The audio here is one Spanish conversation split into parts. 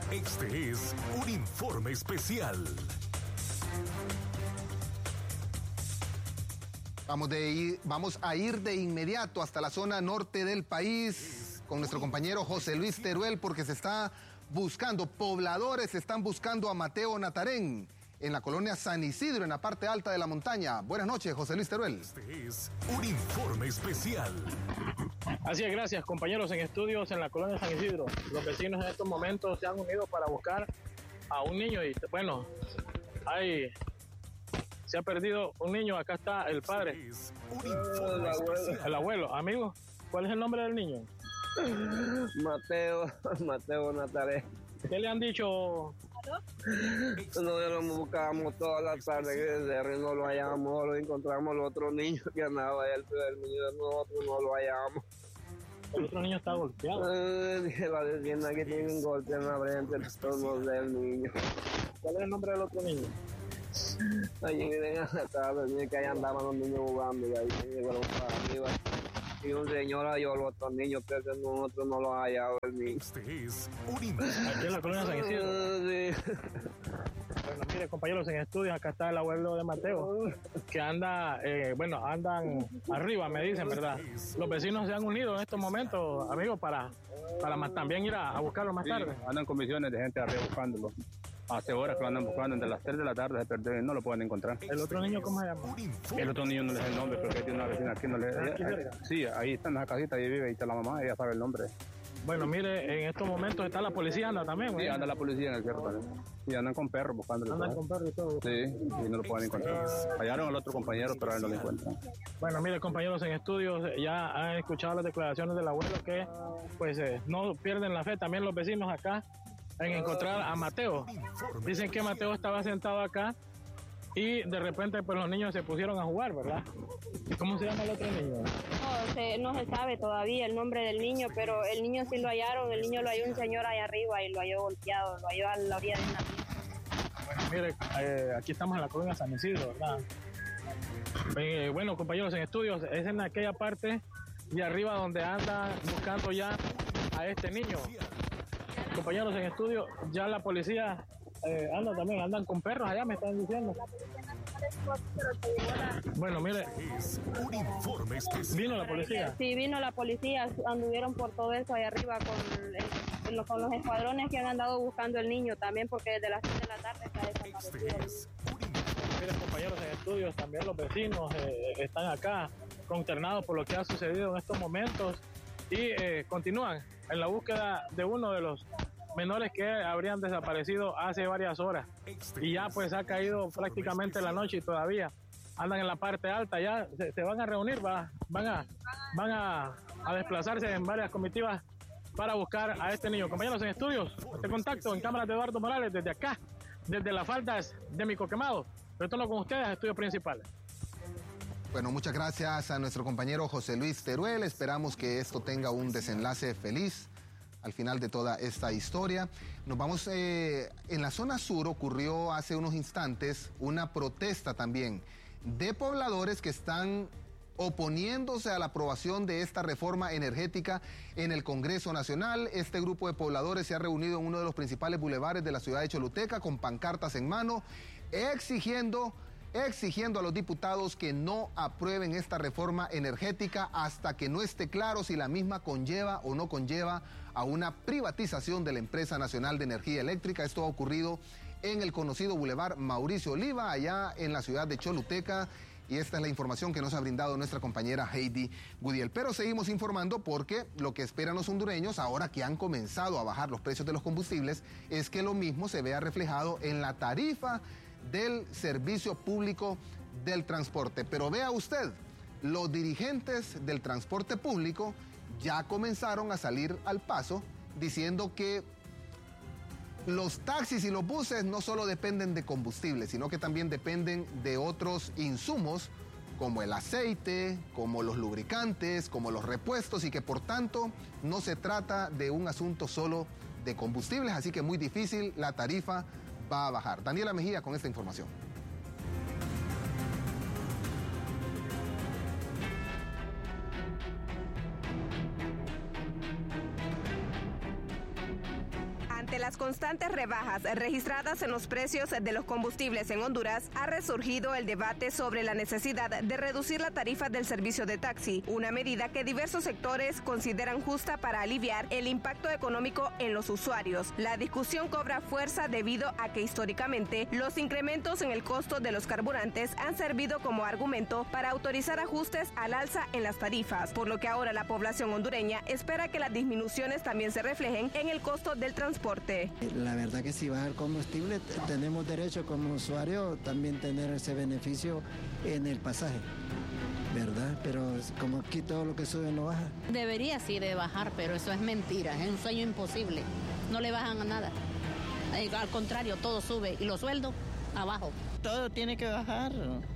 Este es un informe especial. Vamos a ir de inmediato hasta la zona norte del país con nuestro compañero José Luis Teruel, porque se está buscando, pobladores están buscando a Mateo Natarén en la colonia San Isidro, en la parte alta de la montaña. Buenas noches, José Luis Teruel. Este es un informe especial. Así es, gracias, compañeros en estudios en la colonia San Isidro. Los vecinos en estos momentos se han unido para buscar a un niño y bueno, se ha perdido un niño. Acá está el padre, el abuelo. Amigo, ¿cuál es el nombre del niño? Mateo Natarén. ¿Qué le han dicho? Nosotros lo buscamos toda la tarde, no lo hallamos, lo encontramos el otro niño que andaba, el niño de nosotros no lo hallamos. El otro niño está golpeado. La vecina que tiene un golpe en la frente, todos del niño. ¿Cuál es el nombre del otro niño? Allí en la tarde, que ahí andaban los niños jugando y ahí se llegaron para arriba. Y un señor halló a los otros niños, pero nosotros no lo hallamos el niño. Este es un Aquí en la colonia San Isidro. Sí. Bueno, mire, compañeros en estudios, acá está el abuelo de Mateo, que anda, andan arriba, me dicen, ¿verdad? Los vecinos se han unido en estos momentos, amigos, para también ir a buscarlo más tarde. Sí, andan con misiones de gente arriba buscándolo. Hace horas que lo andan buscando, entre las 3 de la tarde se perdió y no lo pueden encontrar. ¿El otro niño cómo se llama? El otro niño no le sé el nombre, porque tiene una vecina aquí, no le... Sí, ahí está en la casita, ahí vive, ahí está la mamá, ella sabe el nombre. Bueno, mire, en estos momentos está la policía, anda también, ¿verdad? Sí, anda la policía en el cerro también. Y andan con perros buscándolo. Andan con perros y todo. Sí, y no lo pueden encontrar. Hallaron al otro compañero, pero a él no lo encuentran. Bueno, mire, compañeros en estudios, ya han escuchado las declaraciones del abuelo que, pues, no pierden la fe, también los vecinos acá, en encontrar a Mateo. Dicen que Mateo estaba sentado acá y de repente pues los niños se pusieron a jugar, ¿verdad? ¿Cómo se llama el otro niño? No se sabe todavía el nombre del niño, pero el niño sí lo hallaron. El niño lo halló un señor allá arriba y lo halló golpeado, lo halló a la orilla de una pista. Bueno, mire, aquí estamos en la colonia San Isidro, ¿verdad? Bueno, compañeros en estudios, es en aquella parte de arriba donde andan buscando ya a este niño. Compañeros en estudio, ya la policía andan con perros allá, me están diciendo. Bueno, mire, es un informe especial. ¿vino la policía? Sí, vino la policía, anduvieron por todo eso allá arriba con los escuadrones que han andado buscando el niño también, porque desde las 6 de la tarde está desaparecido. Este es un Miren, compañeros en estudios, también los vecinos están acá consternados por lo que ha sucedido en estos momentos y continúan en la búsqueda de uno de los menores que habrían desaparecido hace varias horas y ya pues ha caído prácticamente la noche y todavía andan en la parte alta. Ya se van a reunir, van a desplazarse en varias comitivas para buscar a este niño. Compañeros en estudios, este contacto en cámaras de Eduardo Morales desde acá, desde las faldas de Micoquemado. Retorno con ustedes a estudios principales. Bueno, muchas gracias a nuestro compañero José Luis Teruel. Esperamos que esto tenga un desenlace feliz al final de toda esta historia. Nos vamos, en la zona sur ocurrió hace unos instantes una protesta también de pobladores que están oponiéndose a la aprobación de esta reforma energética en el Congreso Nacional. Este grupo de pobladores se ha reunido en uno de los principales bulevares de la ciudad de Choluteca con pancartas en mano, exigiendo a los diputados que no aprueben esta reforma energética hasta que no esté claro si la misma conlleva o no conlleva a una privatización de la Empresa Nacional de Energía Eléctrica. Esto ha ocurrido en el conocido Boulevard Mauricio Oliva, allá en la ciudad de Choluteca, y esta es la información que nos ha brindado nuestra compañera Heidi Gudiel. Pero seguimos informando porque lo que esperan los hondureños, ahora que han comenzado a bajar los precios de los combustibles, es que lo mismo se vea reflejado en la tarifa del servicio público del transporte. Pero vea usted, los dirigentes del transporte público ya comenzaron a salir al paso diciendo que los taxis y los buses no solo dependen de combustible, sino que también dependen de otros insumos como el aceite, como los lubricantes, como los repuestos, y que por tanto no se trata de un asunto solo de combustibles, así que muy difícil, la tarifa va a bajar. Daniela Mejía con esta información. Ante las constantes rebajas registradas en los precios de los combustibles en Honduras, ha resurgido el debate sobre la necesidad de reducir la tarifa del servicio de taxi, una medida que diversos sectores consideran justa para aliviar el impacto económico en los usuarios. La discusión cobra fuerza debido a que históricamente los incrementos en el costo de los carburantes han servido como argumento para autorizar ajustes al alza en las tarifas, por lo que ahora la población hondureña espera que las disminuciones también se reflejen en el costo del transporte. La verdad que si baja el combustible, tenemos derecho como usuario también tener ese beneficio en el pasaje, ¿verdad? Pero como aquí todo lo que sube no baja. Debería sí de bajar, pero eso es mentira, es un sueño imposible. No le bajan a nada. Al contrario, todo sube y los sueldos abajo. Todo tiene que bajar.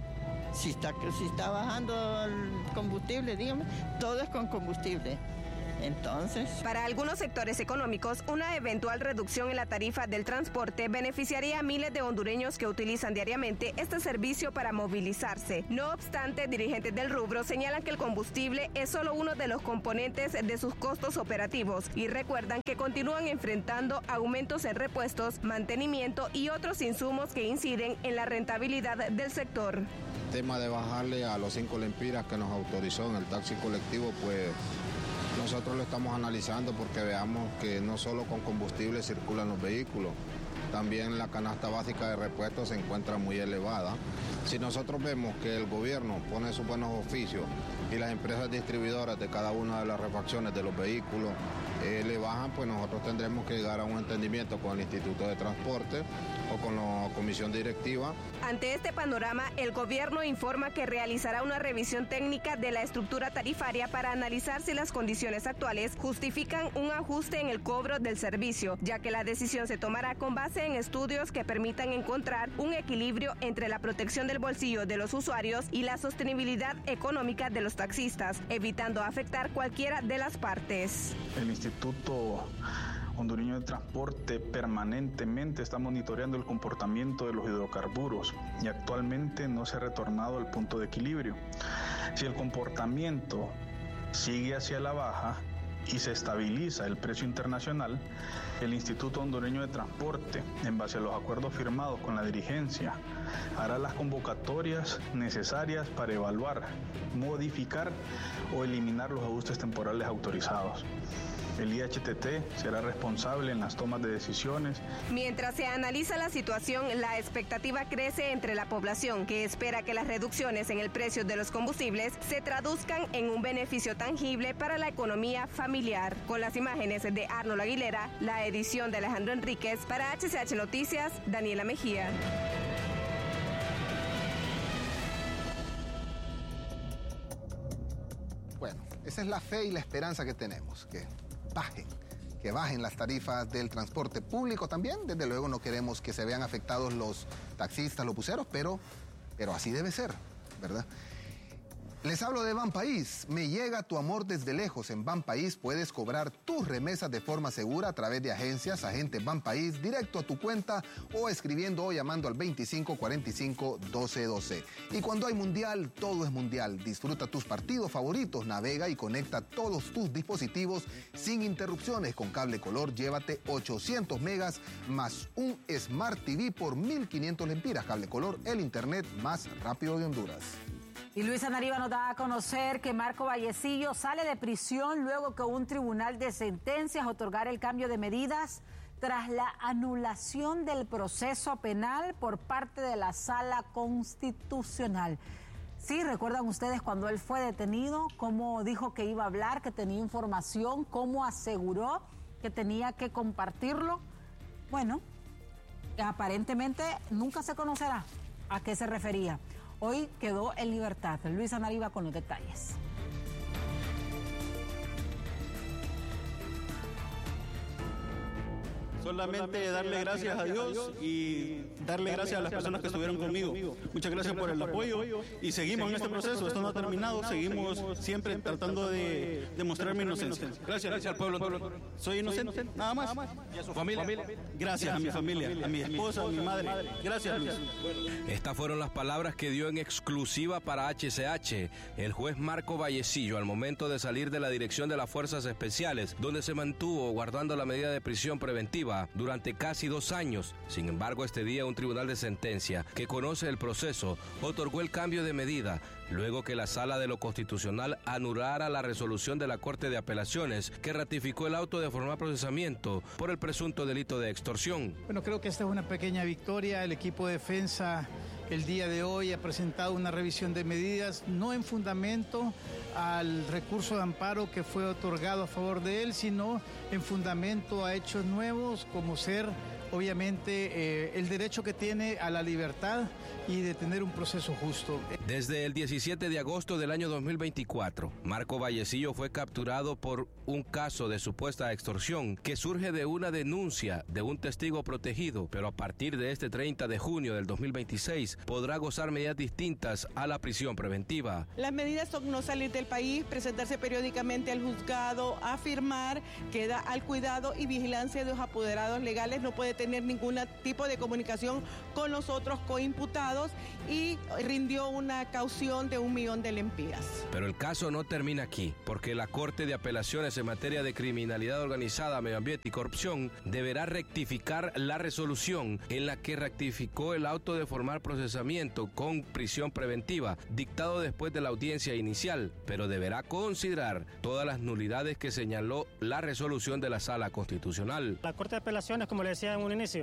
Si está bajando el combustible, dígame, todo es con combustible. Entonces, para algunos sectores económicos, una eventual reducción en la tarifa del transporte beneficiaría a miles de hondureños que utilizan diariamente este servicio para movilizarse. No obstante, dirigentes del rubro señalan que el combustible es solo uno de los componentes de sus costos operativos y recuerdan que continúan enfrentando aumentos en repuestos, mantenimiento y otros insumos que inciden en la rentabilidad del sector. El tema de bajarle a los 5 lempiras que nos autorizó en el taxi colectivo, pues nosotros lo estamos analizando porque veamos que no solo con combustible circulan los vehículos, también la canasta básica de repuestos se encuentra muy elevada. Si nosotros vemos que el gobierno pone sus buenos oficios y las empresas distribuidoras de cada una de las refacciones de los vehículos le bajan, pues nosotros tendremos que llegar a un entendimiento con el Instituto de Transporte o con la comisión directiva. Ante este panorama, el gobierno informa que realizará una revisión técnica de la estructura tarifaria para analizar si las condiciones actuales justifican un ajuste en el cobro del servicio, ya que la decisión se tomará con base en estudios que permitan encontrar un equilibrio entre la protección del bolsillo de los usuarios y la sostenibilidad económica de los taxistas, evitando afectar cualquiera de las partes. El Instituto Hondureño de Transporte permanentemente está monitoreando el comportamiento de los hidrocarburos y actualmente no se ha retornado al punto de equilibrio. Si el comportamiento sigue hacia la baja y se estabiliza el precio internacional, el Instituto Hondureño de Transporte, en base a los acuerdos firmados con la dirigencia, hará las convocatorias necesarias para evaluar, modificar o eliminar los ajustes temporales autorizados. El IHTT será responsable en las tomas de decisiones. Mientras se analiza la situación, la expectativa crece entre la población, que espera que las reducciones en el precio de los combustibles se traduzcan en un beneficio tangible para la economía familiar. Con las imágenes de Arnold Aguilera, la edición de Alejandro Enríquez, para HCH Noticias, Daniela Mejía. Bueno, esa es la fe y la esperanza que tenemos, que bajen las tarifas del transporte público también. Desde luego no queremos que se vean afectados los taxistas, los buceros, pero así debe ser, ¿verdad? Les hablo de Banpaís. Me llega tu amor desde lejos. En Banpaís puedes cobrar tus remesas de forma segura a través de agencias, agentes Banpaís, directo a tu cuenta o escribiendo o llamando al 2545-1212. Y cuando hay mundial, todo es mundial. Disfruta tus partidos favoritos, navega y conecta todos tus dispositivos sin interrupciones. Con Cable Color, llévate 800 megas más un Smart TV por 1.500 lempiras. Cable Color, el internet más rápido de Honduras. Y Luisa Nariva nos da a conocer que Marco Vallecillo sale de prisión luego que un tribunal de sentencias otorgara el cambio de medidas tras la anulación del proceso penal por parte de la Sala Constitucional. Sí, recuerdan ustedes cuando él fue detenido, cómo dijo que iba a hablar, que tenía información, cómo aseguró que tenía que compartirlo. Bueno, aparentemente nunca se conocerá a qué se refería. Hoy quedó en libertad. Luisa Nariva con los detalles. Solamente darle gracias a Dios y darle gracias a las personas que estuvieron conmigo. Muchas gracias por el apoyo y seguimos en este proceso. Esto no ha terminado, seguimos siempre tratando de demostrar mi inocencia. Gracias al pueblo. Soy inocente, nada más. ¿Y a su familia? Gracias a mi familia, a mi esposa, a mi madre. Gracias, Luis. Estas fueron las palabras que dio en exclusiva para HCH el juez Marco Vallecillo al momento de salir de la dirección de las Fuerzas Especiales, donde se mantuvo guardando la medida de prisión preventiva privada durante casi 2 años. Sin embargo, este día un tribunal de sentencia que conoce el proceso otorgó el cambio de medida luego que la Sala de lo Constitucional anulara la resolución de la Corte de Apelaciones que ratificó el auto de formal procesamiento por el presunto delito de extorsión. Bueno, creo que esta es una pequeña victoria. El equipo de defensa el día de hoy ha presentado una revisión de medidas, no en fundamento al recurso de amparo que fue otorgado a favor de él, sino en fundamento a hechos nuevos como ser obviamente el derecho que tiene a la libertad y de tener un proceso justo. Desde el 17 de agosto del año 2024, Marco Vallecillo fue capturado por un caso de supuesta extorsión que surge de una denuncia de un testigo protegido, pero a partir de este 30 de junio del 2026 podrá gozar medidas distintas a la prisión preventiva. Las medidas son no salir del país, presentarse periódicamente al juzgado, afirmar, queda al cuidado y vigilancia de los apoderados legales, no puede tener ningún tipo de comunicación con los otros coimputados y rindió una caución de 1 millón de lempiras. Pero el caso no termina aquí, porque la Corte de Apelaciones en materia de criminalidad organizada, medio ambiente y corrupción deberá rectificar la resolución en la que rectificó el auto de formal procesamiento con prisión preventiva, dictado después de la audiencia inicial, pero deberá considerar todas las nulidades que señaló la resolución de la Sala Constitucional. La Corte de Apelaciones, como le decía en un inicio,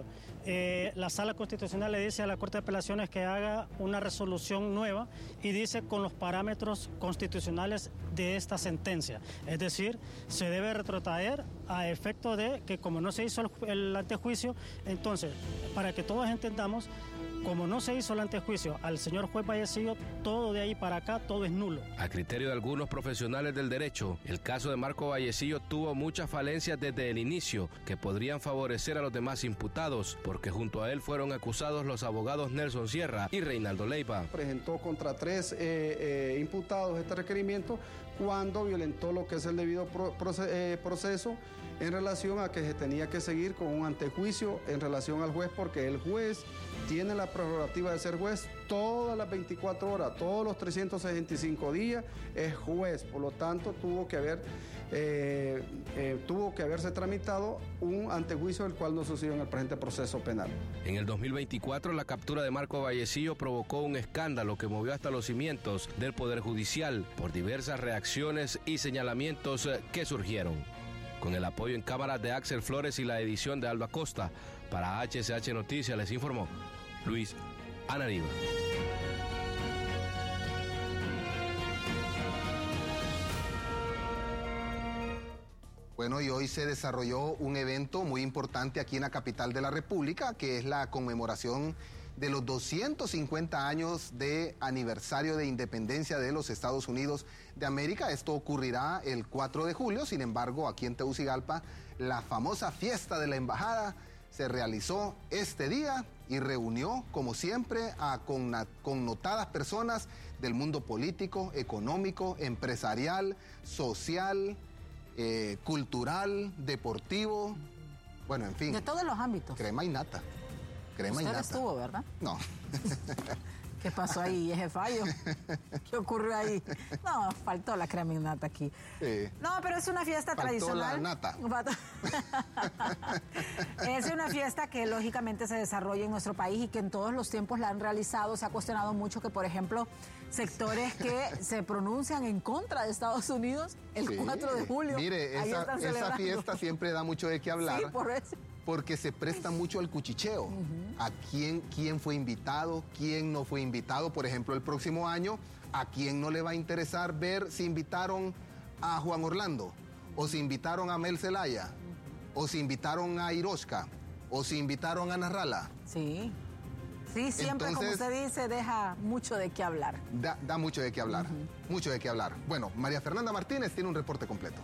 la Sala Constitucional le dice a la Corte de Apelaciones que haga una resolución nueva y dice con los parámetros constitucionales de esta sentencia. Es decir, se debe retrotraer a efecto de que como no se hizo el antejuicio, entonces, para que todos entendamos, como no se hizo el antejuicio al señor juez Vallecillo, todo de ahí para acá, todo es nulo. A criterio de algunos profesionales del derecho, el caso de Marco Vallecillo tuvo muchas falencias desde el inicio que podrían favorecer a los demás imputados, porque junto a él fueron acusados los abogados Nelson Sierra y Reinaldo Leiva. Presentó contra 3 imputados este requerimiento cuando violentó lo que es el debido proceso en relación a que se tenía que seguir con un antejuicio en relación al juez, porque el juez tiene la prerrogativa de ser juez todas las 24 horas, todos los 365 días es juez, por lo tanto tuvo que haberse tramitado un antejuicio el cual no sucedió en el presente proceso penal. En el 2024 la captura de Marco Vallecillo provocó un escándalo que movió hasta los cimientos del Poder Judicial por diversas reacciones y señalamientos que surgieron. Con el apoyo en cámaras de Axel Flores y la edición de Alba Costa, para HCH Noticias les informó Luis Anariva. Bueno, y hoy se desarrolló un evento muy importante aquí en la capital de la República, que es la conmemoración de los 250 años de aniversario de independencia de los Estados Unidos de América. Esto ocurrirá el 4 de julio, sin embargo, aquí en Tegucigalpa, la famosa fiesta de la embajada se realizó este día y reunió, como siempre, a connotadas personas del mundo político, económico, empresarial, social, cultural, deportivo, bueno, en fin. De todos los ámbitos. Crema y nata. Crema y nata. Usted estuvo, ¿verdad? No. ¿Qué pasó ahí? ¿Ese fallo? ¿Qué ocurrió ahí? No, faltó la crema y nata aquí. Sí. No, pero es una fiesta tradicional. La nata. Es una fiesta que lógicamente se desarrolla en nuestro país y que en todos los tiempos la han realizado. Se ha cuestionado mucho que, por ejemplo, sectores que se pronuncian en contra de Estados Unidos el 4 de julio. Mire, esa fiesta siempre da mucho de qué hablar. Sí, por eso. Porque se presta mucho al cuchicheo. A quién fue invitado, quién no fue invitado. Por ejemplo, el próximo año, ¿a quién no le va a interesar ver si invitaron a Juan Orlando? ¿O si invitaron a Mel Zelaya? ¿O si invitaron a Hiroshka? ¿O si invitaron a Narrala? Sí. Sí, siempre, entonces, como usted dice, deja mucho de qué hablar. Da mucho de qué hablar. Mucho de qué hablar. Bueno, María Fernanda Martínez tiene un reporte completo.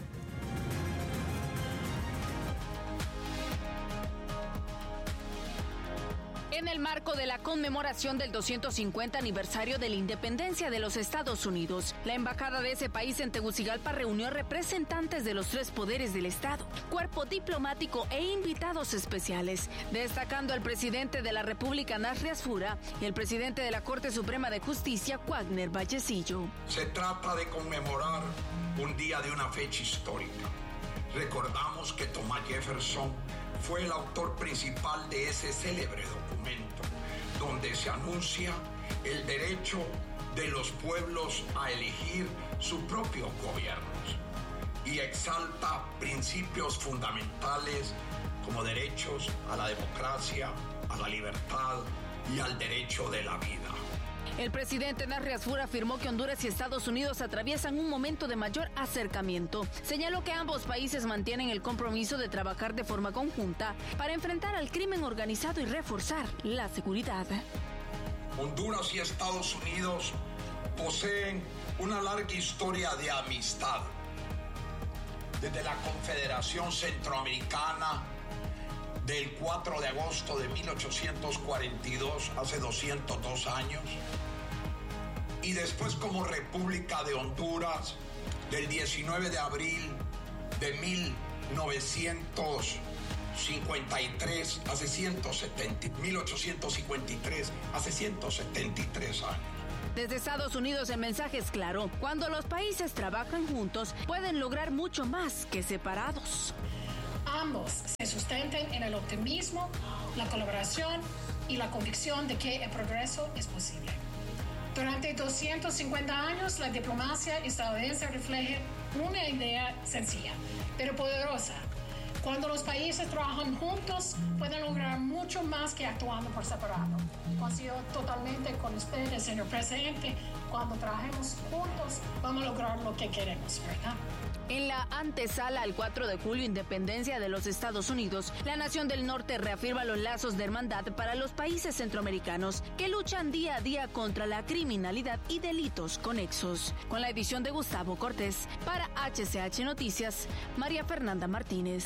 En el marco de la conmemoración del 250 aniversario de la independencia de los Estados Unidos, la embajada de ese país en Tegucigalpa reunió representantes de los 3 poderes del Estado, cuerpo diplomático e invitados especiales, destacando al presidente de la República, Nasri Asfura, y el presidente de la Corte Suprema de Justicia, Wagner Vallecillo. Se trata de conmemorar un día de una fecha histórica. Recordamos que Thomas Jefferson fue el autor principal de ese célebre documento, donde se anuncia el derecho de los pueblos a elegir sus propios gobiernos y exalta principios fundamentales como derechos a la democracia, a la libertad y al derecho de la vida. El presidente Narri Asfur afirmó que Honduras y Estados Unidos atraviesan un momento de mayor acercamiento. Señaló que ambos países mantienen el compromiso de trabajar de forma conjunta para enfrentar al crimen organizado y reforzar la seguridad. Honduras y Estados Unidos poseen una larga historia de amistad. Desde la Confederación Centroamericana del 4 de agosto de 1842, hace 202 años, y después como República de Honduras del 19 de abril de 1853, hace 173 años. Desde Estados Unidos el mensaje es claro: cuando los países trabajan juntos, pueden lograr mucho más que separados. Ambos se sustenten en el optimismo, la colaboración y la convicción de que el progreso es posible. Durante 250 años, la diplomacia estadounidense refleja una idea sencilla, pero poderosa. Cuando los países trabajan juntos, pueden lograr mucho más que actuando por separado. Coincido totalmente con usted, señor presidente. Cuando trabajemos juntos, vamos a lograr lo que queremos, ¿verdad? En la antesala al 4 de julio, independencia de los Estados Unidos, la Nación del Norte reafirma los lazos de hermandad para los países centroamericanos que luchan día a día contra la criminalidad y delitos conexos. Con la edición de Gustavo Cortés, para HCH Noticias, María Fernanda Martínez.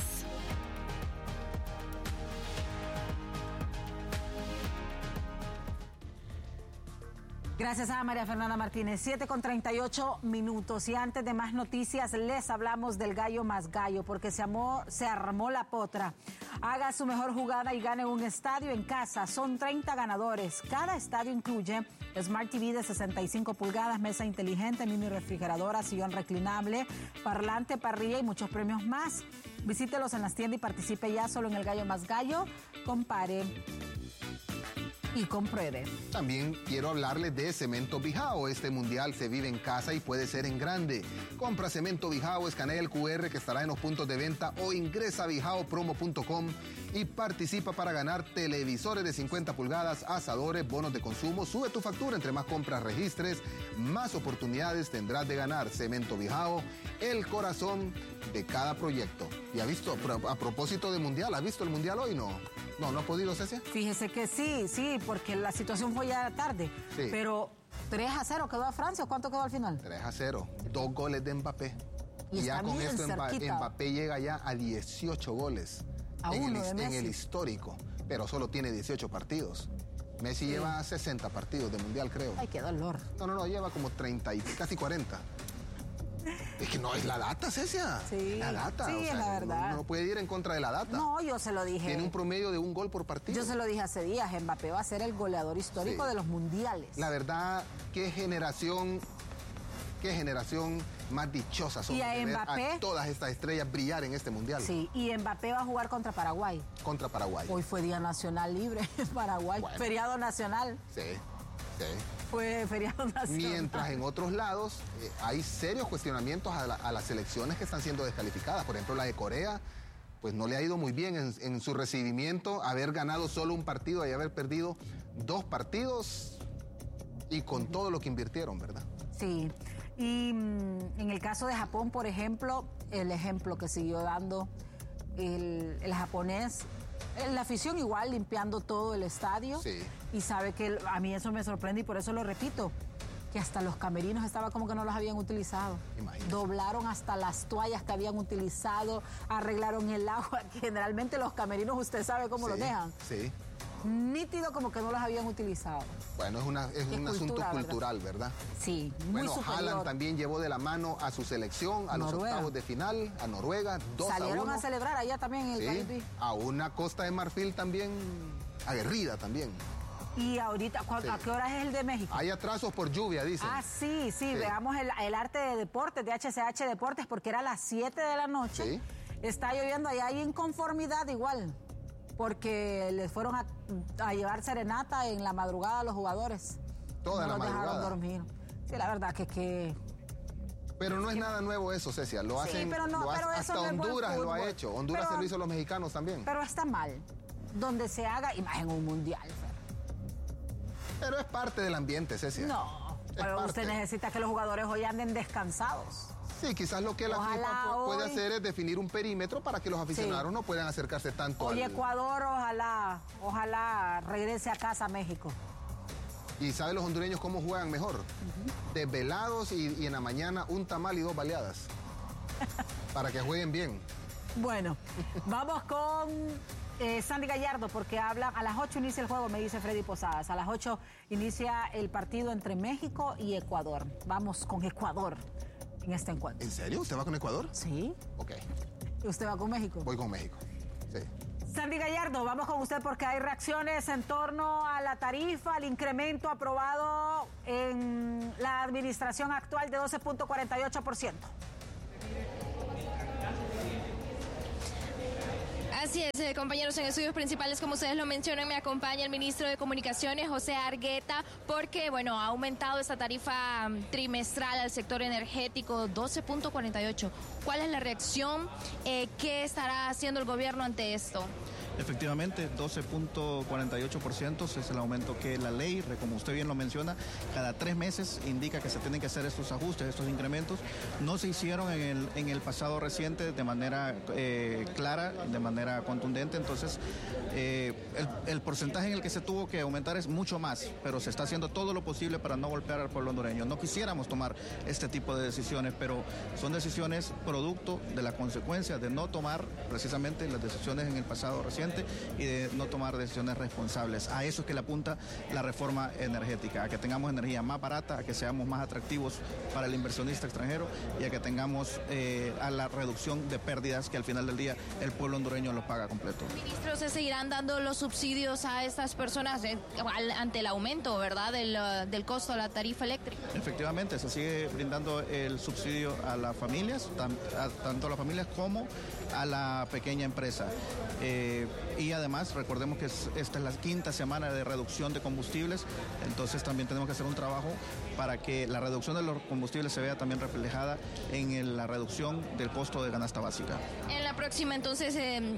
Gracias a María Fernanda Martínez. 7:38. Y antes de más noticias, les hablamos del gallo más gallo, porque se armó la potra. Haga su mejor jugada y gane un estadio en casa. Son 30 ganadores. Cada estadio incluye Smart TV de 65 pulgadas, mesa inteligente, mini refrigeradora, sillón reclinable, parlante, parrilla y muchos premios más. Visítelos en las tiendas y participe ya solo en el gallo más gallo. Compare y compruebe. También quiero hablarles de Cemento Bijao. Este mundial se vive en casa y puede ser en grande. Compra Cemento Bijao, escanea el QR que estará en los puntos de venta o ingresa a bijaopromo.com y participa para ganar televisores de 50 pulgadas, asadores, bonos de consumo. Sube tu factura, entre más compras registres, más oportunidades tendrás de ganar. Cemento Bijao, el corazón de cada proyecto. Y ha visto, a propósito de mundial, ¿ha visto el mundial hoy? No ha podido, Cecia. Fíjese que sí, porque la situación fue ya tarde. Sí. Pero 3-0 quedó a Francia, ¿o cuánto quedó al final? 3-0, 2 goles de Mbappé. Y ya con esto Mbappé llega ya a 18 goles en el histórico, pero solo tiene 18 partidos. Messi lleva 60 partidos de mundial, creo. Ay, qué dolor. No, lleva como 30 y casi 40. Es que no es la data, Cecia. Sí, la data. Sí, es la verdad. No puede ir en contra de la data. No, yo se lo dije. Tiene un promedio de 1 gol por partido. Yo se lo dije hace días. Mbappé va a ser el goleador histórico de los mundiales. La verdad, qué generación más dichosa son de ver a todas estas estrellas brillar en este mundial. Sí, y Mbappé va a jugar contra Paraguay. Contra Paraguay. Hoy fue Día Nacional Libre en Paraguay. Bueno. Feriado nacional. Sí. Fue feriado nacional. Mientras en otros lados hay serios cuestionamientos a las selecciones que están siendo descalificadas. Por ejemplo, la de Corea, pues no le ha ido muy bien en su recibimiento, haber ganado solo un partido y haber perdido 2 partidos y con todo lo que invirtieron, ¿verdad? Sí. Y en el caso de Japón, por ejemplo, el ejemplo que siguió dando el japonés, la afición igual limpiando todo el estadio. Sí. Y sabe que a mí eso me sorprende y por eso lo repito, que hasta los camerinos estaba como que no los habían utilizado. Imagínate. Doblaron hasta las toallas que habían utilizado, arreglaron el agua, que generalmente los camerinos usted sabe cómo los dejan. Sí. Nítido como que no los habían utilizado. Bueno, es un asunto cultural, ¿verdad? Sí, muy superior. Haaland también llevó de la mano a su selección a Noruega. Los octavos de final, a Noruega, 2-1. Salieron a celebrar allá también en el Caribe. A una Costa de Marfil también aguerrida también. Y ahorita, ¿a qué hora es el de México? Hay atrasos por lluvia, dicen. Sí. Veamos el arte de deportes, de HCH Deportes, porque era a las 7 de la noche. Sí. Está lloviendo, allá hay inconformidad igual. porque les fueron a llevar serenata en la madrugada a los jugadores. Toda la madrugada. Dejaron dormir. Sí, la verdad que... Pero no es nada nuevo eso, Cecia. Lo hacen, pero hasta Honduras lo ha hecho. Honduras se lo hizo a los mexicanos también. Pero está mal. Donde se haga, y más en un mundial. Pero es parte del ambiente, Cecia. No, pero usted necesita que los jugadores hoy anden descansados. Sí, quizás lo que la FIFA puede hacer es definir un perímetro para que los aficionados no puedan acercarse tanto. Hoy Ecuador, ojalá regrese a casa a México. ¿Y saben los hondureños cómo juegan mejor? Desvelados y en la mañana un tamal y 2 baleadas. Para que jueguen bien. Bueno, vamos con Sandy Gallardo, porque habla a las 8 inicia el juego, me dice Freddy Posadas. A las 8 inicia el partido entre México y Ecuador. Vamos con Ecuador en este encuentro. ¿En serio? ¿Usted va con Ecuador? Sí. Ok. ¿Y usted va con México? Voy con México, sí. Sandy Gallardo, vamos con usted porque hay reacciones en torno a la tarifa, al incremento aprobado en la administración actual de 12.48%. Así es, compañeros, en estudios principales, como ustedes lo mencionan, me acompaña el ministro de Comunicaciones, José Argueta, porque, bueno, ha aumentado esta tarifa trimestral al sector energético, 12.48. ¿Cuál es la reacción? ¿Qué estará haciendo el gobierno ante esto? Efectivamente, 12.48% es el aumento que la ley, como usted bien lo menciona, cada 3 meses indica que se tienen que hacer estos ajustes, estos incrementos. No se hicieron en el pasado reciente de manera clara, de manera contundente, entonces el porcentaje en el que se tuvo que aumentar es mucho más, pero se está haciendo todo lo posible para no golpear al pueblo hondureño. No quisiéramos tomar este tipo de decisiones, pero son decisiones producto de la consecuencia de no tomar precisamente las decisiones en el pasado reciente y de no tomar decisiones responsables. A eso es que le apunta la reforma energética, a que tengamos energía más barata, a que seamos más atractivos para el inversionista extranjero y a que tengamos a la reducción de pérdidas que al final del día el pueblo hondureño lo paga completo. Ministro, ¿se seguirán dando los subsidios a estas personas ante el aumento, verdad, del costo de la tarifa eléctrica? Efectivamente, se sigue brindando el subsidio a las familias, tanto a las familias como a la pequeña empresa. Y además, recordemos que esta es la 5ª semana de reducción de combustibles, entonces también tenemos que hacer un trabajo para que la reducción de los combustibles se vea también reflejada en la reducción del costo de canasta básica. En la próxima, entonces,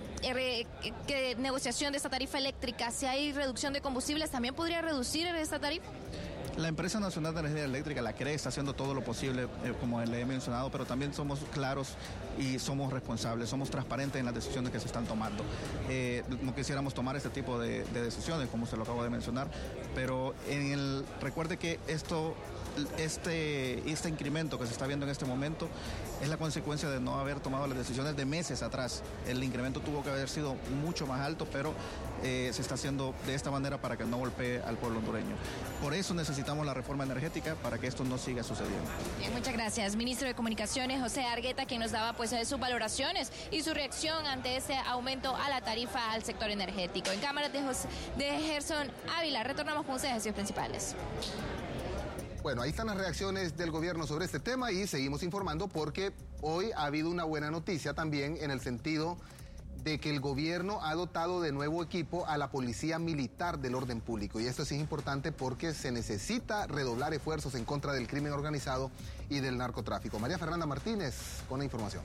¿qué negociación de esta tarifa eléctrica? Si hay reducción de combustibles, ¿también podría reducir esta tarifa? La Empresa Nacional de Energía Eléctrica, la CRE, está haciendo todo lo posible, como le he mencionado, pero también somos claros y somos responsables, somos transparentes en las decisiones que se están tomando. No quisiéramos tomar este tipo de decisiones, como se lo acabo de mencionar, pero recuerde que este incremento que se está viendo en este momento es la consecuencia de no haber tomado las decisiones de meses atrás. El incremento tuvo que haber sido mucho más alto, pero se está haciendo de esta manera para que no golpee al pueblo hondureño. Por eso necesitamos la reforma energética para que esto no siga sucediendo. Bien, muchas gracias, ministro de Comunicaciones José Argueta, quien nos daba pues sus valoraciones y su reacción ante ese aumento a la tarifa al sector energético. En cámaras de Gerson Ávila, retornamos con ustedes a estudios principales. Bueno, ahí están las reacciones del gobierno sobre este tema y seguimos informando porque hoy ha habido una buena noticia también en el sentido de que el gobierno ha dotado de nuevo equipo a la Policía Militar del Orden Público. Y esto sí es importante porque se necesita redoblar esfuerzos en contra del crimen organizado y del narcotráfico. María Fernanda Martínez con la información.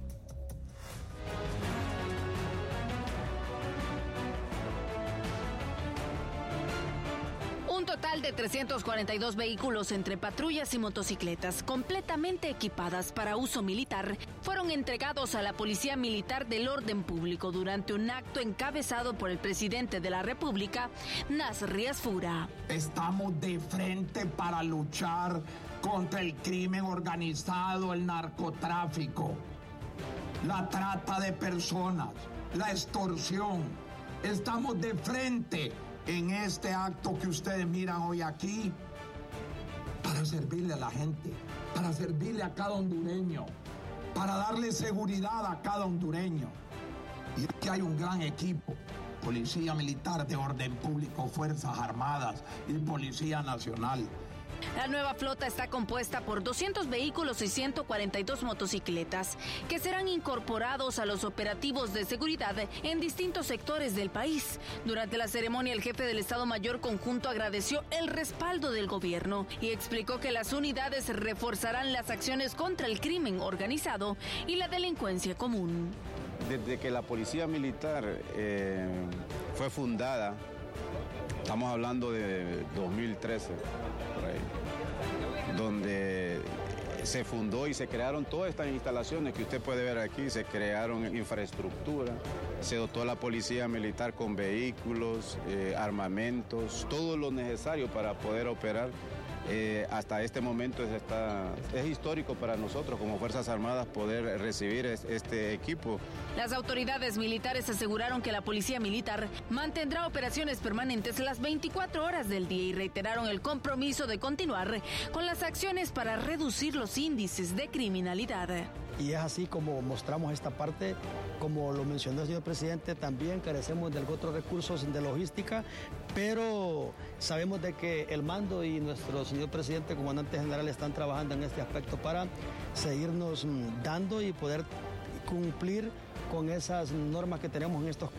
Un total de 342 vehículos entre patrullas y motocicletas completamente equipadas para uso militar fueron entregados a la Policía Militar del Orden Público durante un acto encabezado por el presidente de la República, Nasri Asfura. Estamos de frente para luchar contra el crimen organizado, el narcotráfico, la trata de personas, la extorsión. Estamos de frente en este acto que ustedes miran hoy aquí para servirle a la gente, para servirle a cada hondureño, para darle seguridad a cada hondureño. Y aquí hay un gran equipo, Policía Militar de Orden Público, Fuerzas Armadas y Policía Nacional. La nueva flota está compuesta por 200 vehículos y 142 motocicletas que serán incorporados a los operativos de seguridad en distintos sectores del país. Durante la ceremonia, el jefe del Estado Mayor Conjunto agradeció el respaldo del gobierno y explicó que las unidades reforzarán las acciones contra el crimen organizado y la delincuencia común. Desde que la Policía Militar fue fundada, estamos hablando de 2013, por ahí, donde se fundó y se crearon todas estas instalaciones que usted puede ver aquí, se crearon infraestructura, se dotó a la Policía Militar con vehículos, armamentos, todo lo necesario para poder operar. Hasta este momento es histórico para nosotros como Fuerzas Armadas poder recibir este equipo. Las autoridades militares aseguraron que la Policía Militar mantendrá operaciones permanentes las 24 horas del día y reiteraron el compromiso de continuar con las acciones para reducir los índices de criminalidad. Y es así como mostramos esta parte, como lo mencionó el señor presidente, también carecemos de otros recursos de logística, pero sabemos de que el mando y nuestro señor presidente, comandante general, están trabajando en este aspecto para seguirnos dando y poder cumplir con esas normas que tenemos en estos